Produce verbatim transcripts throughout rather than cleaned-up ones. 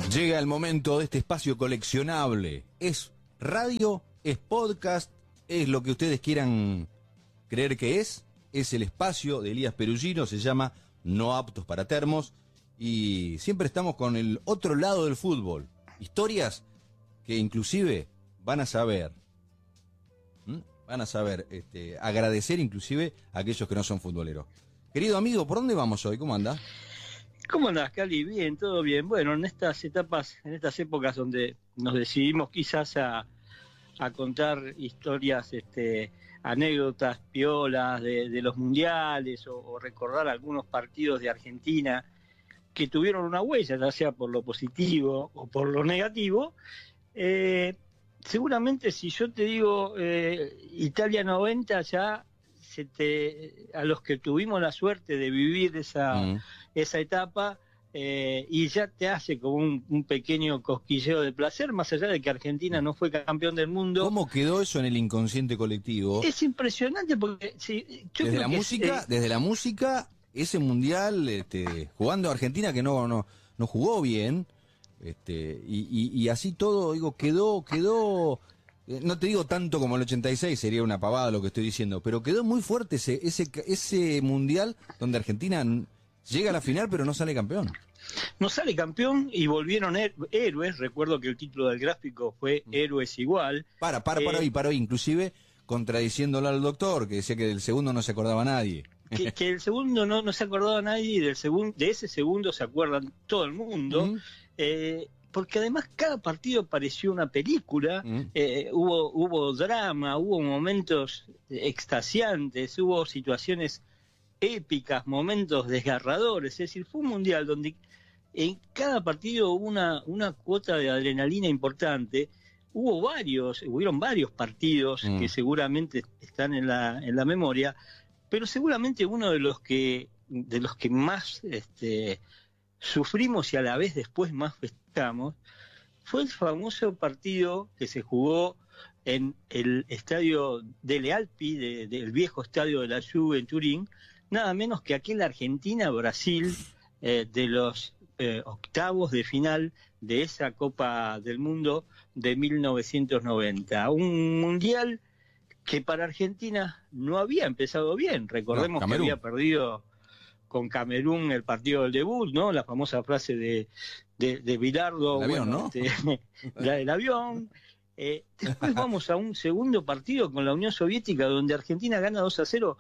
Llega el momento de este espacio coleccionable. Es radio, es podcast, es lo que ustedes quieran creer que es. Es el espacio de Elías Perugino, se llama No Aptos para Termos. Y siempre estamos con el otro lado del fútbol. Historias que inclusive van a saber, ¿m? van a saber este, agradecer inclusive a aquellos que no son futboleros. Querido amigo, ¿por dónde vamos hoy? ¿Cómo anda? ¿Cómo andás, Cali? Bien, todo bien. Bueno, en estas etapas, en estas épocas donde nos decidimos quizás a, a contar historias, este, anécdotas, piolas de, de los mundiales o, o recordar algunos partidos de Argentina que tuvieron una huella, ya sea por lo positivo o por lo negativo, eh, seguramente si yo te digo eh, Italia noventa, ya se te, a los que tuvimos la suerte de vivir esa, mm. esa etapa, eh, y ya te hace como un, un pequeño cosquilleo de placer, más allá de que Argentina no fue campeón del mundo. ¿Cómo quedó eso en el inconsciente colectivo? Es impresionante porque sí, yo desde creo la que música, es, eh, desde la música, ese mundial, este, jugando a Argentina que no, no, no jugó bien, este, y, y, y así todo, digo, quedó, quedó. No te digo tanto como el ochenta y seis, sería una pavada lo que estoy diciendo, pero quedó muy fuerte ese ese ese mundial donde Argentina llega a la final pero no sale campeón. No sale campeón y volvieron her héroes. Recuerdo que el título del gráfico fue Héroes Igual. Para, para, para eh, ahí, para ahí, inclusive contradiciéndolo al doctor, que decía que del segundo no se acordaba nadie. Que, que el segundo no, no se acordaba nadie y del segundo, de ese segundo se acuerdan todo el mundo. Uh-huh. eh, Porque además cada partido pareció una película, mm. eh, hubo, hubo drama, hubo momentos extasiantes, hubo situaciones épicas, momentos desgarradores. Es decir, fue un mundial donde en cada partido hubo una, una cuota de adrenalina importante. Hubo varios, hubieron varios partidos mm. que seguramente están en la, en la memoria, pero seguramente uno de los que, de los que más este, sufrimos y a la vez después más festejamos, fue el famoso partido que se jugó en el estadio Delle Alpi, de, del viejo estadio de la Juve en Turín, nada menos que aquel Argentina-Brasil eh, de los eh, octavos de final de esa Copa del Mundo de mil novecientos noventa. Un mundial que para Argentina no había empezado bien. Recordemos no, que había perdido con Camerún el partido del debut, ¿no? La famosa frase de, de, de Bilardo, el avión, bueno, ¿no? Este, la del avión. Eh, después vamos a un segundo partido con la Unión Soviética, donde Argentina gana dos a cero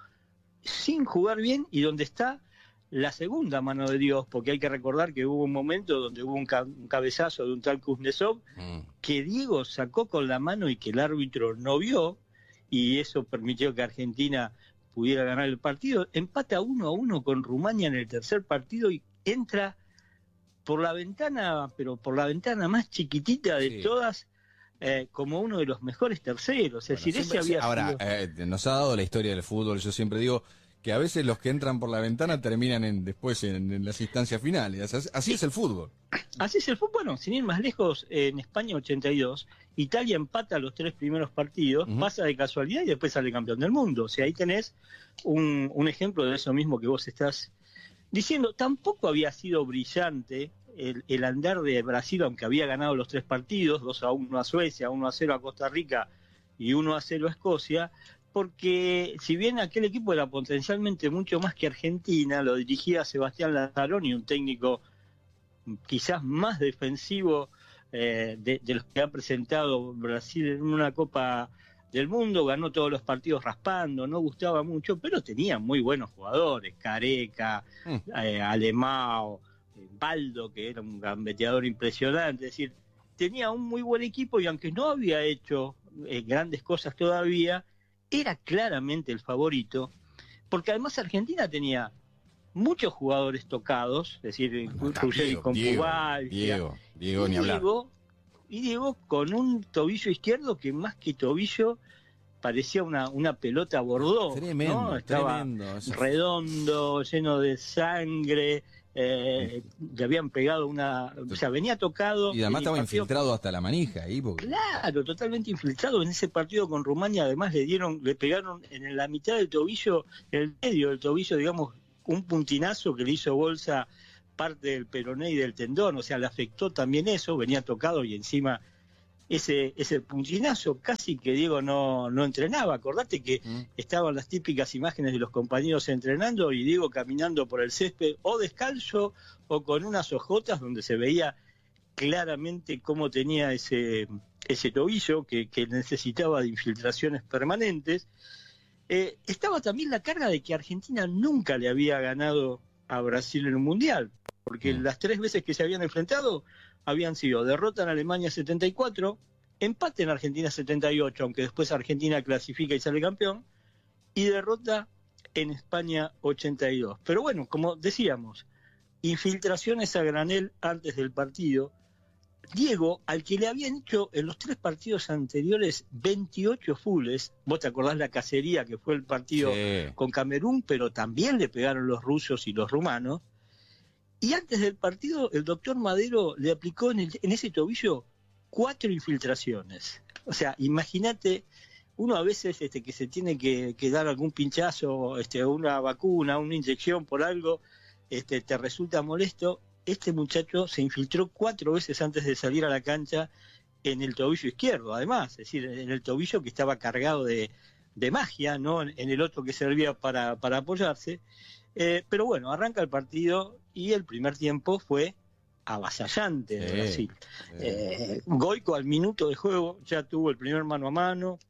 sin jugar bien y donde está la segunda mano de Dios, porque hay que recordar que hubo un momento donde hubo un, ca un cabezazo de un tal Kuznetsov mm. que Diego sacó con la mano y que el árbitro no vio, y eso permitió que Argentina pudiera ganar el partido. Empata uno a uno con Rumania en el tercer partido y entra por la ventana, pero por la ventana más chiquitita de sí. todas, eh, como uno de los mejores terceros. Es bueno, decir, siempre, ese había ahora, sido... eh, nos ha dado la historia del fútbol. Yo siempre digo que a veces los que entran por la ventana terminan en, después en, en las instancias finales. Así, así es el fútbol. Así es el fútbol. Bueno, sin ir más lejos, en España ochenta y dos, Italia empata los tres primeros partidos, uh-huh. pasa de casualidad y después sale campeón del mundo. O sea, ahí tenés un, un ejemplo de eso mismo que vos estás diciendo. Tampoco había sido brillante el, el andar de Brasil, aunque había ganado los tres partidos, dos a uno a Suecia, uno a cero a Costa Rica y uno a cero a Escocia, porque si bien aquel equipo era potencialmente mucho más que Argentina, lo dirigía Sebastián Lazzaroni, un técnico quizás más defensivo eh, de, de los que ha presentado Brasil en una Copa del Mundo, ganó todos los partidos raspando, no gustaba mucho, pero tenía muy buenos jugadores, Careca, mm. eh, Alemão, eh, Baldo, que era un gambeteador impresionante. Es decir, tenía un muy buen equipo y aunque no había hecho eh, grandes cosas todavía, era claramente el favorito, porque además Argentina tenía muchos jugadores tocados, es decir, Ruggeri con Pubal, Diego, Diego, ni hablar. Diego, y Diego con un tobillo izquierdo que más que tobillo parecía una, una pelota bordó, tremendo, ¿no? Estaba tremendo, redondo, lleno de sangre, eh, le habían pegado una, o sea, venía tocado. Y además estaba partido, infiltrado hasta la manija ahí, porque... Claro, totalmente infiltrado. En ese partido con Rumania además le dieron, le pegaron en la mitad del tobillo, en el medio del tobillo, digamos, un puntinazo que le hizo bolsa parte del peroné y del tendón, o sea, le afectó también eso, venía tocado y encima ese ese puncinazo, casi que Diego no, no entrenaba. Acordate que mm. estaban las típicas imágenes de los compañeros entrenando y Diego caminando por el césped o descalzo o con unas ojotas donde se veía claramente cómo tenía ese, ese tobillo que, que necesitaba de infiltraciones permanentes. Eh, estaba también la carga de que Argentina nunca le había ganado a Brasil en un mundial, porque mm. las tres veces que se habían enfrentado habían sido derrota en Alemania setenta y cuatro, empate en Argentina setenta y ocho, aunque después Argentina clasifica y sale campeón, y derrota en España ochenta y dos. Pero bueno, como decíamos, infiltraciones a granel antes del partido. Diego, al que le habían hecho en los tres partidos anteriores veintiocho fulles, vos te acordás la cacería que fue el partido sí. con Camerún, pero también le pegaron los rusos y los rumanos, y antes del partido el doctor Madero le aplicó en, el, en ese tobillo cuatro infiltraciones. O sea, imagínate, uno a veces este, que se tiene que, que dar algún pinchazo, este, una vacuna, una inyección por algo, este, te resulta molesto. Este muchacho se infiltró cuatro veces antes de salir a la cancha en el tobillo izquierdo, además, es decir, en el tobillo que estaba cargado de, de magia, ¿no? En el otro que servía para, para apoyarse. Eh, pero bueno, arranca el partido y el primer tiempo fue avasallante de sí, Brasil. Sí. Eh, Goico al minuto de juego ya tuvo el primer mano a mano.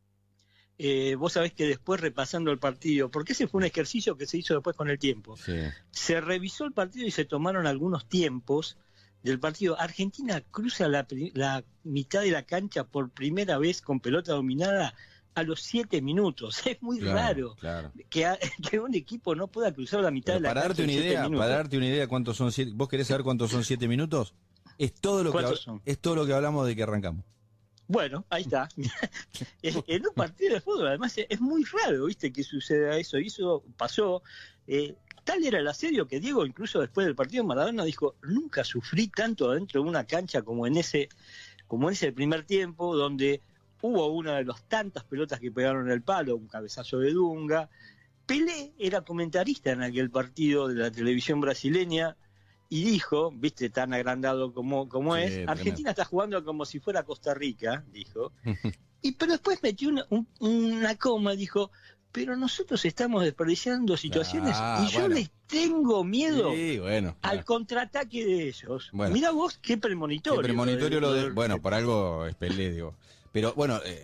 Eh, vos sabés que después repasando el partido, porque ese fue un ejercicio que se hizo después con el tiempo, sí. se revisó el partido y se tomaron algunos tiempos del partido. Argentina cruza la, la mitad de la cancha por primera vez con pelota dominada a los siete minutos. Es muy claro, raro claro. Que, a, que un equipo no pueda cruzar la mitad Pero de la para cancha darte una idea, Para darte una idea cuántos son siete, ¿vos querés saber cuántos son siete minutos? Es todo lo que es todo lo que hablamos de que arrancamos. Bueno, ahí está. En un partido de fútbol, además, es muy raro, ¿viste?, que suceda eso. Y eso pasó. Eh, tal era el asedio que Diego, incluso después del partido, Maradona dijo: nunca sufrí tanto dentro de una cancha como en ese, como en ese primer tiempo, donde hubo una de las tantas pelotas que pegaron en el palo, un cabezazo de Dunga. Pelé era comentarista en aquel partido de la televisión brasileña. Y dijo, viste, tan agrandado como, como sí, es, Argentina tremendo. Está jugando como si fuera Costa Rica, dijo. Y pero después metió una, un, una coma, dijo, pero nosotros estamos desperdiciando situaciones ah, y yo bueno. les tengo miedo sí, bueno, al bueno. contraataque de ellos. Bueno. Mirá vos qué premonitorio. Qué premonitorio lo de, lo de, bueno, por algo es Pelé, digo. Pero bueno, eh,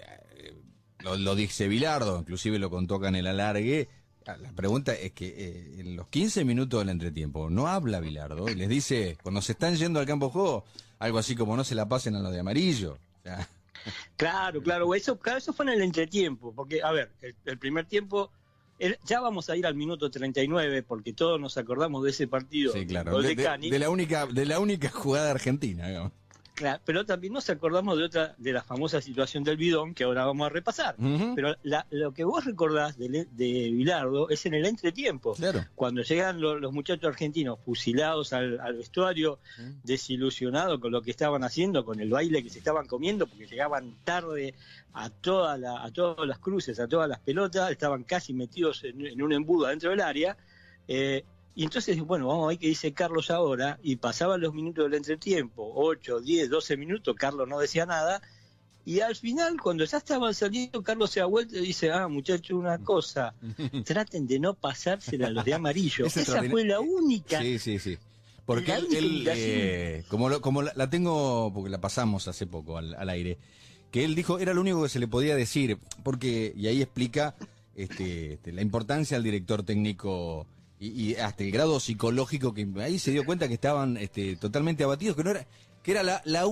lo, lo dice Bilardo, inclusive lo contó acá en el alargue. La pregunta es que eh, en los quince minutos del entretiempo no habla Bilardo y les dice, cuando se están yendo al campo de juego, algo así como no se la pasen a los de amarillo. O sea. Claro, claro, eso, claro, eso fue en el entretiempo, porque, a ver, el, el primer tiempo, el, ya vamos a ir al minuto treinta y nueve, porque todos nos acordamos de ese partido. Sí, claro, de, de, de, de, la única, de la única jugada argentina, digamos. Claro, pero también nos acordamos de otra, de la famosa situación del bidón, que ahora vamos a repasar. Uh-huh. Pero la, lo que vos recordás de, de Bilardo es en el entretiempo. Claro. Cuando llegan lo, los muchachos argentinos fusilados al, al vestuario, uh-huh. desilusionados con lo que estaban haciendo, con el baile que se estaban comiendo, porque llegaban tarde a, toda la, a todas las cruces, a todas las pelotas, estaban casi metidos en, en un embudo adentro del área. Eh, Y entonces, bueno, vamos a ver qué dice Carlos ahora, y pasaban los minutos del entretiempo, ocho, diez, doce minutos, Carlos no decía nada, y al final, cuando ya estaban saliendo, Carlos se da vuelta y dice, ah, muchachos, una cosa, traten de no pasársela a los de amarillo. Esa fue la única. Sí, sí, sí. Porque él, él eh, como, lo, como la, la tengo, porque la pasamos hace poco al, al aire, que él dijo, era lo único que se le podía decir, porque, y ahí explica este, este, la importancia del director técnico. Y, y hasta el grado psicológico que ahí se dio cuenta que estaban este, totalmente abatidos, que no era que era la, la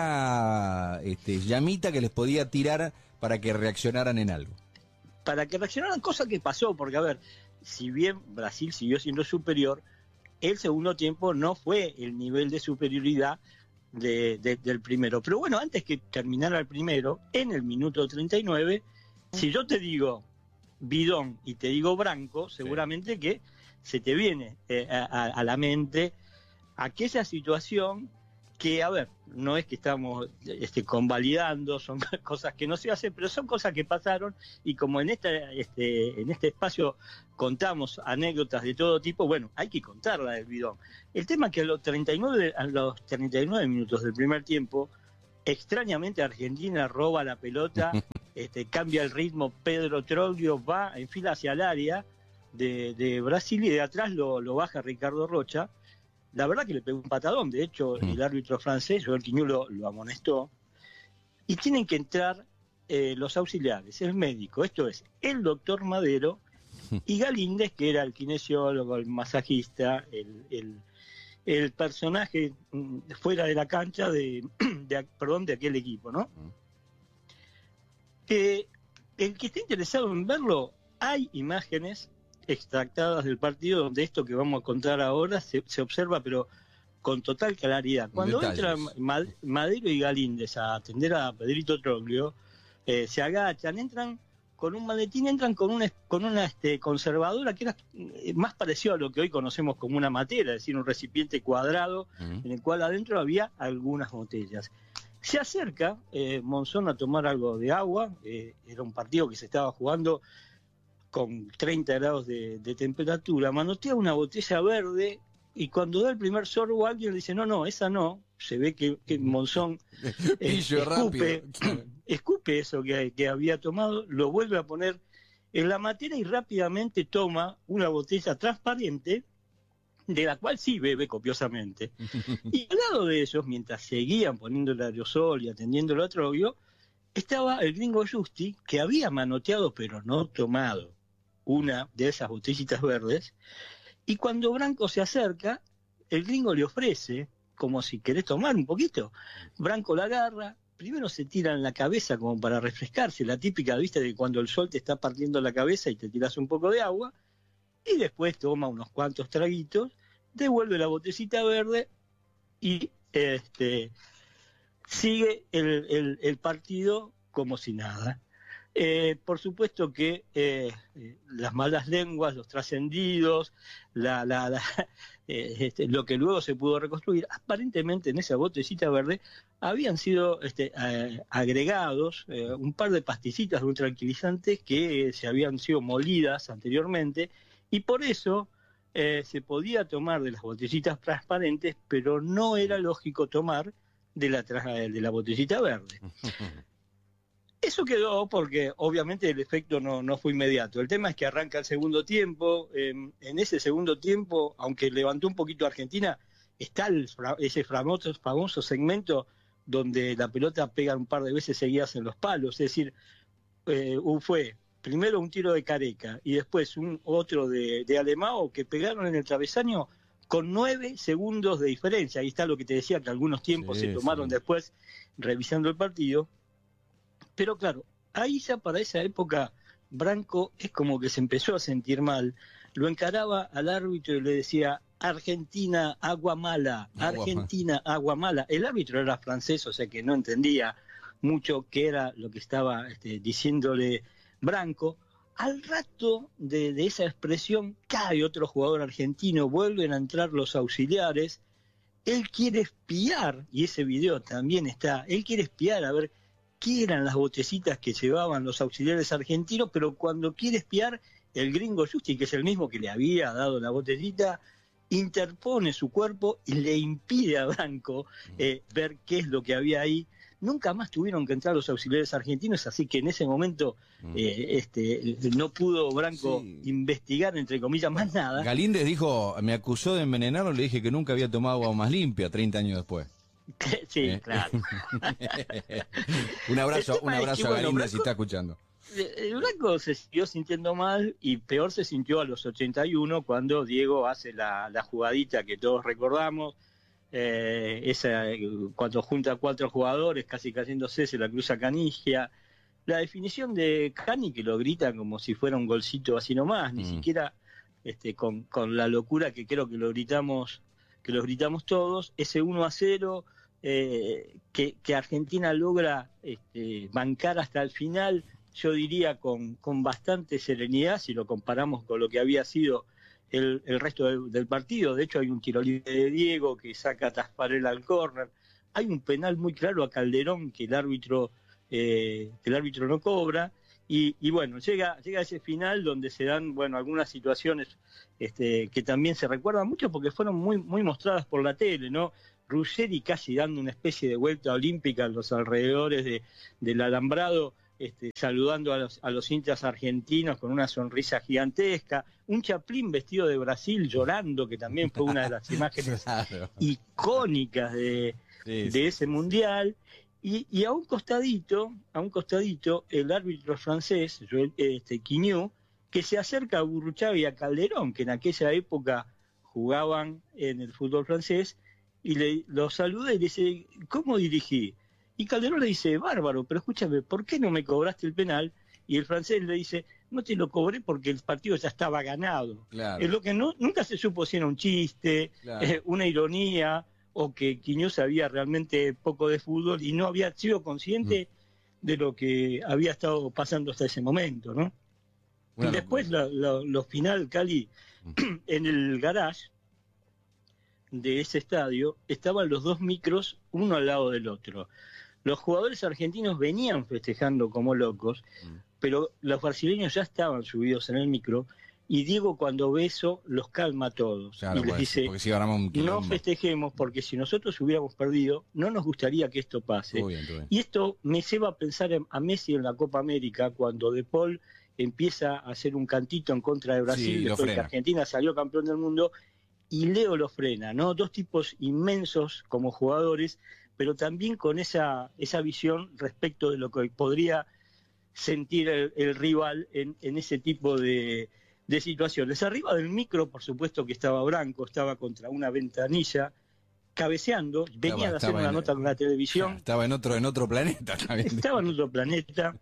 única este, llamita que les podía tirar para que reaccionaran en algo. Para que reaccionaran, cosa que pasó, porque a ver, si bien Brasil siguió siendo superior, el segundo tiempo no fue el nivel de superioridad de, de, del primero. Pero bueno, antes que terminara el primero, en el minuto treinta y nueve, si yo te digo bidón y te digo Branco, seguramente sí. que se te viene eh, a, a la mente aquella situación que, a ver, no es que estamos este, convalidando, son cosas que no se hacen, pero son cosas que pasaron, y como en este, este, en este espacio contamos anécdotas de todo tipo, bueno, hay que contarla del bidón. El tema es que a los treinta y nueve, a los treinta y nueve minutos del primer tiempo, extrañamente Argentina roba la pelota, este, cambia el ritmo, Pedro Troglio va en fila hacia el área de, de Brasil, y de atrás lo, lo baja Ricardo Rocha. La verdad que le pegó un patadón, de hecho el árbitro francés, Joel Quignou, lo, lo amonestó, y tienen que entrar eh, los auxiliares, el médico, esto es, el doctor Madero y Galíndez, que era el kinesiólogo, el masajista, el, el, el personaje fuera de la cancha de, de, perdón, de aquel equipo, ¿no? Que el que esté interesado en verlo, hay imágenes extractadas del partido donde esto que vamos a contar ahora se, se observa, pero con total claridad. Cuando entran Madero y Galíndez a atender a Pedrito Troglio, eh, se agachan, entran con un maletín, entran con una, con una este, conservadora que era más parecido a lo que hoy conocemos como una matera, es decir, un recipiente cuadrado uh-huh. en el cual adentro había algunas botellas. Se acerca eh, Monzón a tomar algo de agua, eh, era un partido que se estaba jugando con treinta grados de, de temperatura, manotea una botella verde, y cuando da el primer sorbo alguien le dice, no, no, esa no, se ve que, que Monzón eh, escupe, escupe eso que, que había tomado, lo vuelve a poner en la matera y rápidamente toma una botella transparente, de la cual sí bebe copiosamente. Y al lado de ellos, mientras seguían poniendo el aerosol y atendiendo a Troglio, estaba el gringo Justi, que había manoteado pero no tomado una de esas botellitas verdes, y cuando Branco se acerca, el gringo le ofrece, como si querés tomar un poquito. Branco la agarra, primero se tira en la cabeza como para refrescarse, la típica, viste, de cuando el sol te está partiendo la cabeza y te tiras un poco de agua, y después toma unos cuantos traguitos, devuelve la botellita verde y este sigue el, el, el partido como si nada. Eh, por supuesto que eh, las malas lenguas, los trascendidos, la, la, la, eh, este, lo que luego se pudo reconstruir, aparentemente en esa botellita verde habían sido este, eh, agregados eh, un par de pastillitas de un tranquilizante que eh, se habían sido molidas anteriormente, y por eso eh, se podía tomar de las botellitas transparentes, pero no era lógico tomar de la, de la botellita verde. Eso quedó porque obviamente el efecto no, no fue inmediato. El tema es que arranca el segundo tiempo. Eh, en ese segundo tiempo, aunque levantó un poquito Argentina, está el, ese famoso, famoso segmento donde la pelota pega un par de veces seguidas en los palos. Es decir, eh, fue primero un tiro de Careca y después un otro de, de Alemão que pegaron en el travesaño con nueve segundos de diferencia. Ahí está lo que te decía, que algunos tiempos sí, se tomaron sí. después revisando el partido. Pero claro, ahí ya para esa época Branco es como que se empezó a sentir mal, lo encaraba al árbitro y le decía, Argentina, agua mala, Argentina, agua mala. El árbitro era francés, o sea que no entendía mucho qué era lo que estaba este, diciéndole Branco. Al rato de, de esa expresión cae otro jugador argentino, vuelven a entrar los auxiliares, él quiere espiar, y ese video también está, él quiere espiar a ver qué eran las botecitas que llevaban los auxiliares argentinos, pero cuando quiere espiar, el gringo Justi, que es el mismo que le había dado la botellita, interpone su cuerpo y le impide a Branco eh, ver qué es lo que había ahí. Nunca más tuvieron que entrar los auxiliares argentinos, así que en ese momento eh, este, no pudo Branco sí. investigar, entre comillas, más nada. Galíndez dijo, me acusó de envenenarlo, le dije que nunca había tomado agua más limpia treinta años después. Sí, ¿Eh? claro. un abrazo, un abrazo que, a bueno, Galíndez Branco, si está escuchando. Branco se siguió sintiendo mal y peor se sintió a los ochenta y uno cuando Diego hace la, la jugadita que todos recordamos, eh, esa, cuando junta a cuatro jugadores casi cayéndose, se la cruza Canigia. La definición de Cani, que lo grita como si fuera un golcito así nomás, ni mm. siquiera este, con, con la locura que creo que lo gritamos que lo gritamos todos, ese uno a cero eh, que, que Argentina logra este, bancar hasta el final, yo diría con, con bastante serenidad, si lo comparamos con lo que había sido el, el resto del, del partido. De hecho, hay un tiro libre de Diego que saca a Tasparel al córner. Hay un penal muy claro a Calderón que el árbitro, eh, que el árbitro no cobra. Y, y bueno, llega, llega ese final donde se dan, bueno, algunas situaciones este, que también se recuerdan mucho porque fueron muy, muy mostradas por la tele, ¿no? Ruggeri casi dando una especie de vuelta olímpica en los alrededores de, del alambrado, este, saludando a los, a los hinchas argentinos con una sonrisa gigantesca, un Chaplin vestido de Brasil llorando, que también fue una de las imágenes claro. icónicas de, sí, sí. de ese mundial. Y, y a un costadito, a un costadito, el árbitro francés, este, Quignou, que se acerca a Burruchaga y a Calderón, que en aquella época jugaban en el fútbol francés, y le, lo saluda y le dice, ¿cómo dirigí? Y Calderón le dice, bárbaro, pero escúchame, ¿por qué no me cobraste el penal? Y el francés le dice, no te lo cobré porque el partido ya estaba ganado. Claro. Es lo que no, nunca se supo si era un chiste, claro. eh, una ironía, o que Quignou sabía realmente poco de fútbol y no había sido consciente mm. de lo que había estado pasando hasta ese momento, ¿no? Bueno, y después, bueno. lo, lo, lo final, Cali, mm. en el garage de ese estadio estaban los dos micros, uno al lado del otro. Los jugadores argentinos venían festejando como locos, mm. pero los brasileños ya estaban subidos en el micro. Y Diego, cuando ve eso, los calma a todos. Claro, y les dice, si no festejemos, porque si nosotros hubiéramos perdido, no nos gustaría que esto pase. Muy bien, muy bien. Y esto me lleva a pensar en, a Messi en la Copa América, cuando De Paul empieza a hacer un cantito en contra de Brasil, sí, después que Argentina salió campeón del mundo, y Leo lo frena, ¿no? Dos tipos inmensos como jugadores, pero también con esa, esa visión respecto de lo que podría sentir el, el rival en, en ese tipo de... de situaciones. Arriba del micro, por supuesto que estaba Branco, estaba contra una ventanilla, cabeceando, venía de hacer una en, nota con la televisión. Estaba en otro, en otro planeta. Estaba en otro planeta,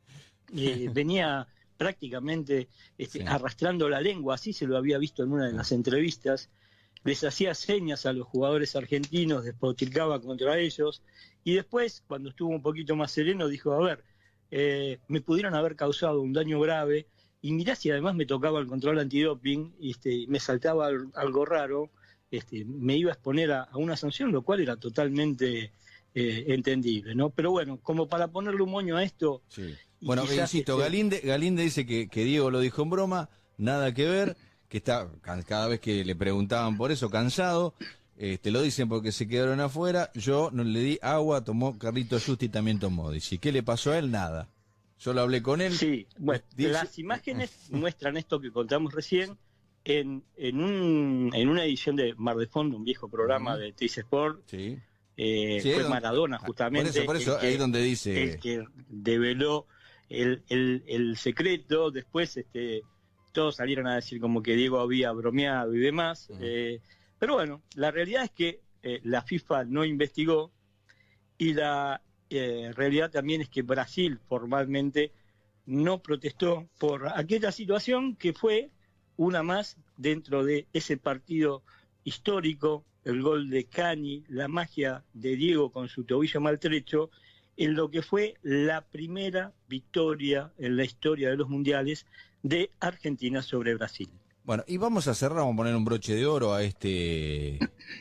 eh, venía prácticamente este, sí. arrastrando la lengua, así se lo había visto en una de las entrevistas, les hacía señas a los jugadores argentinos, despotricaba contra ellos, y después, cuando estuvo un poquito más sereno, dijo, a ver, eh, me pudieron haber causado un daño grave, y mirá si además me tocaba el control antidoping, este, me saltaba algo raro, este, me iba a exponer a, a una sanción, lo cual era totalmente eh, entendible, ¿no? Pero bueno, como para ponerle un moño a esto... Sí. Bueno, insisto, este... Galinde, Galinde dice que, que Diego lo dijo en broma, nada que ver, que está cada vez que le preguntaban por eso, cansado, este, lo dicen porque se quedaron afuera, yo no le di agua, tomó Carlito Justi también tomó, dice, ¿qué le pasó a él? Nada. Yo lo hablé con él. Sí, bueno, dice... las imágenes muestran esto que contamos recién en, en, un, en una edición de Mar de Fondo, un viejo programa uh-huh. de Teis Sport. Sí. Eh, sí, fue donde... Maradona, justamente. Por eso, por eso, que, ahí donde dice... El que develó el, el, el secreto. Después este, todos salieron a decir como que Diego había bromeado y demás. Uh-huh. Eh, pero bueno, la realidad es que eh, la FIFA no investigó y la... Eh, realidad también es que Brasil formalmente no protestó por aquella situación que fue una más dentro de ese partido histórico, el gol de Cani, la magia de Diego con su tobillo maltrecho, en lo que fue la primera victoria en la historia de los mundiales de Argentina sobre Brasil. Bueno, y vamos a cerrar, vamos a poner un broche de oro a este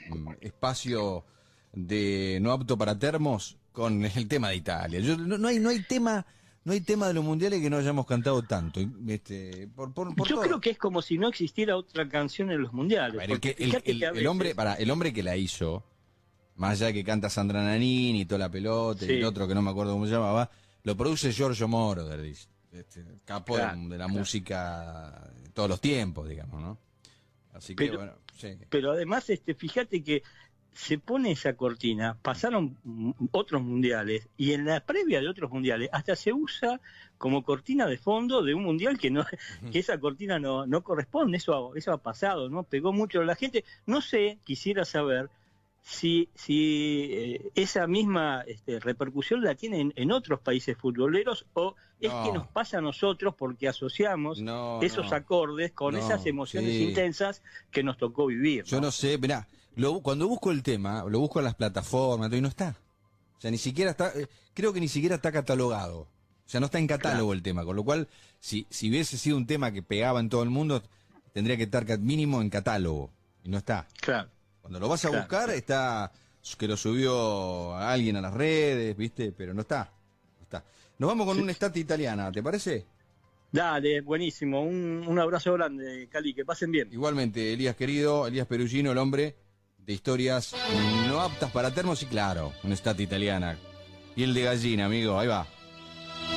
espacio de no apto para termos con el tema de Italia. Yo, no, no hay no hay tema no hay tema de los mundiales que no hayamos cantado tanto. Este, por, por, por Yo todo. creo que es como si no existiera otra canción en los mundiales. Ver, el, que, el, el, que el hombre para el hombre que la hizo, más allá de que canta Sandra Nanini y toda la pelota, sí. y el otro que no me acuerdo cómo se llamaba, lo produce Giorgio Moroder, dice, este, capo claro, de, de la claro. música de todos los tiempos, digamos, ¿no? Así que pero, bueno, sí. Pero además, este, fíjate que se pone esa cortina, pasaron otros mundiales y en la previa de otros mundiales hasta se usa como cortina de fondo de un mundial que no que esa cortina no no corresponde, eso eso ha pasado, ¿no? Pegó mucho a la gente. No sé, quisiera saber si si eh, esa misma este, repercusión la tienen en, en otros países futboleros o es no. que nos pasa a nosotros porque asociamos no, esos no. acordes con no, esas emociones sí. intensas que nos tocó vivir, ¿no? Yo no sé, mirá, Lo, cuando busco el tema, lo busco en las plataformas, y no está. O sea, ni siquiera está, eh, creo que ni siquiera está catalogado. O sea, no está en catálogo claro. el tema, con lo cual, si, si hubiese sido un tema que pegaba en todo el mundo, tendría que estar mínimo en catálogo, y no está. Claro. Cuando lo vas a claro, buscar, claro. está que lo subió a alguien a las redes, ¿viste? Pero no está. No está. Nos vamos con Sí. una estate italiana, ¿te parece? Dale, buenísimo. Un, un abrazo grande, Cali, que pasen bien. Igualmente, Elías querido, Elías Perugino, el hombre de historias no aptas para termos y claro, una estate italiana. Piel de gallina, amigo, ahí va.